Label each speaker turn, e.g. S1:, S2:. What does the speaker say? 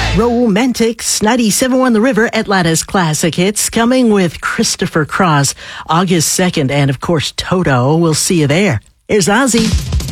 S1: Romantics, 97.1 The River, Atlanta's classic hits, coming with Christopher Cross, August 2nd, and of course Toto. We'll see you there. Here's Ozzy.